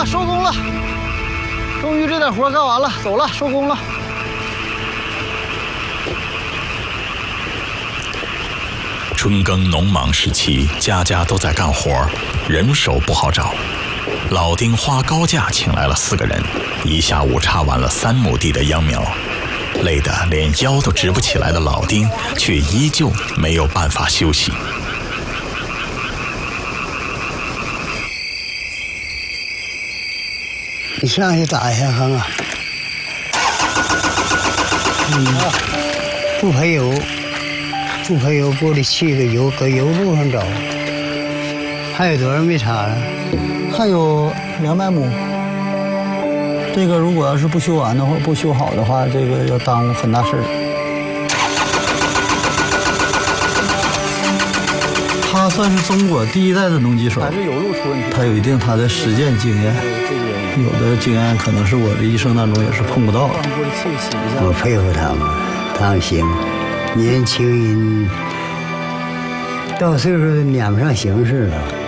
了，收工了，终于这点活干完了，走了，收工了。 春耕农忙时期，家家都在干活，人手不好找。老丁花高价请来了4个人，一下午插完了3亩地的秧苗，累得连腰都直不起来的老丁，却依旧没有办法休息。 你上去打一下看看。不赔油，不赔油，过滤器的油搁油路上找。还有多少没插啊？ 还有200亩。这个如果要是不修完的话，不修好的话，这个要耽误很大事儿。他算是中国第1代的农机手，还是有路出问题。他有一定他的实践经验，有的经验可能是我的一生当中也是碰不到的。 我佩服他们，他们行，年轻人到岁数撵不上形势了。